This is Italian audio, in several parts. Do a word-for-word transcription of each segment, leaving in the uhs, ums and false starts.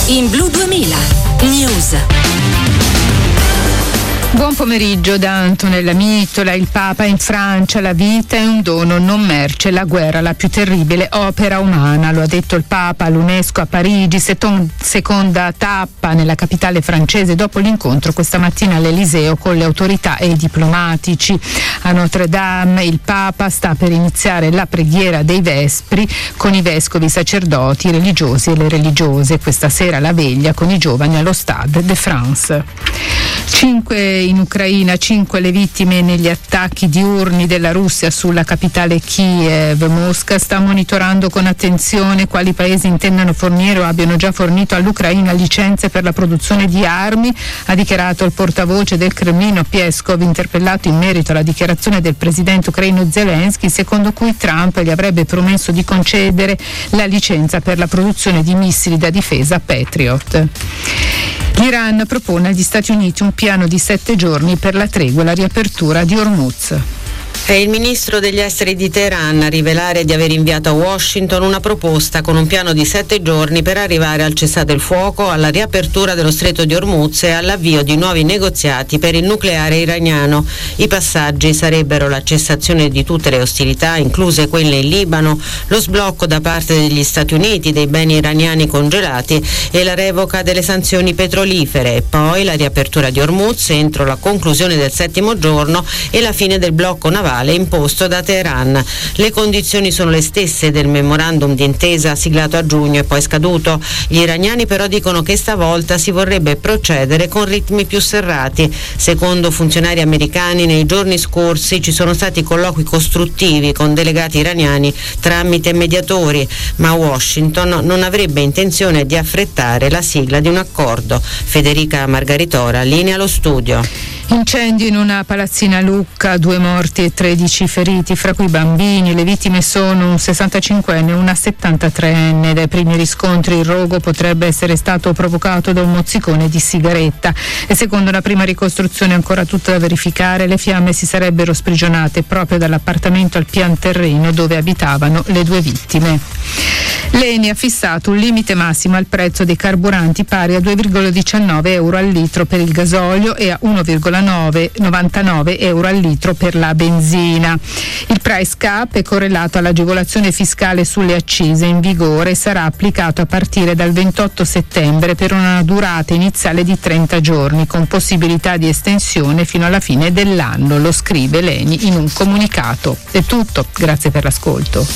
In Blu duemila News. Buon pomeriggio da Antonella Mittola. Il Papa in Francia: la vita è un dono, non merce, la guerra la più terribile opera umana. Lo ha detto il Papa all'UNESCO a Parigi, seton- seconda tappa nella capitale francese dopo l'incontro questa mattina all'Eliseo con le autorità e i diplomatici. A Notre Dame il Papa sta per iniziare la preghiera dei Vespri con i vescovi, i sacerdoti, i religiosi e le religiose. Questa sera la veglia con i giovani allo Stade de France. Cinque in Ucraina, cinque le vittime negli attacchi diurni della Russia sulla capitale Kiev. Mosca sta monitorando con attenzione quali paesi intendano fornire o abbiano già fornito all'Ucraina licenze per la produzione di armi, ha dichiarato il portavoce del Cremlino Peskov, interpellato in merito alla dichiarazione del presidente ucraino Zelensky, secondo cui Trump gli avrebbe promesso di concedere la licenza per la produzione di missili da difesa Patriot. L'Iran propone agli Stati Uniti un piano di sette giorni per la tregua e la riapertura di Hormuz. È il ministro degli esteri di Teheran a rivelare di aver inviato a Washington una proposta con un piano di sette giorni per arrivare al cessate il fuoco, alla riapertura dello stretto di Hormuz e all'avvio di nuovi negoziati per il nucleare iraniano. I passaggi sarebbero la cessazione di tutte le ostilità, incluse quelle in Libano, lo sblocco da parte degli Stati Uniti dei beni iraniani congelati e la revoca delle sanzioni petrolifere, e poi la riapertura di Hormuz entro la conclusione del settimo giorno e la fine del blocco navale imposto da Teheran. Le condizioni sono le stesse del memorandum d'intesa siglato a giugno e poi scaduto. Gli iraniani però dicono che stavolta si vorrebbe procedere con ritmi più serrati. Secondo funzionari americani, nei giorni scorsi ci sono stati colloqui costruttivi con delegati iraniani tramite mediatori, ma Washington non avrebbe intenzione di affrettare la sigla di un accordo. Federica Margaritora, linea allo studio. Incendio in una palazzina a Lucca, due morti e tredici feriti, fra cui bambini. Le vittime sono un sessantacinquenne e una settantatreenne. Dai primi riscontri il rogo potrebbe essere stato provocato da un mozzicone di sigaretta e secondo una prima ricostruzione ancora tutta da verificare, le fiamme si sarebbero sprigionate proprio dall'appartamento al pian terreno dove abitavano le due vittime. L'Eni ha fissato un limite massimo al prezzo dei carburanti pari a due virgola diciannove euro al litro per il gasolio e a uno virgola novantanove euro al litro per la benzina. Il price cap è correlato all'agevolazione fiscale sulle accise in vigore e sarà applicato a partire dal ventotto settembre per una durata iniziale di trenta giorni, con possibilità di estensione fino alla fine dell'anno, lo scrive l'Eni in un comunicato. È tutto, grazie per l'ascolto.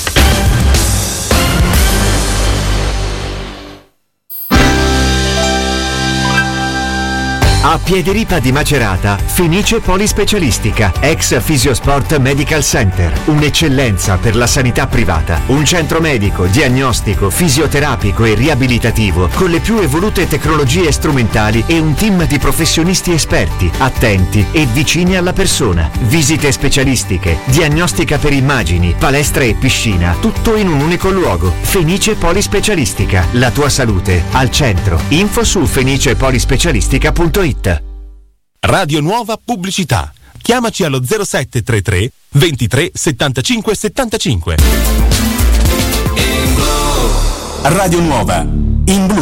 A Piediripa di Macerata, Fenice Polispecialistica, ex Fisiosport Medical Center, un'eccellenza per la sanità privata, un centro medico, diagnostico, fisioterapico e riabilitativo con le più evolute tecnologie strumentali e un team di professionisti esperti, attenti e vicini alla persona. Visite specialistiche, diagnostica per immagini, palestra e piscina, tutto in un unico luogo. Fenice Polispecialistica, la tua salute al centro. Info su fenice polispecialistica punto it. Radio Nuova Pubblicità. Chiamaci allo zero sette tre tre ventitré settantacinque settantacinque. Radio Nuova in blu.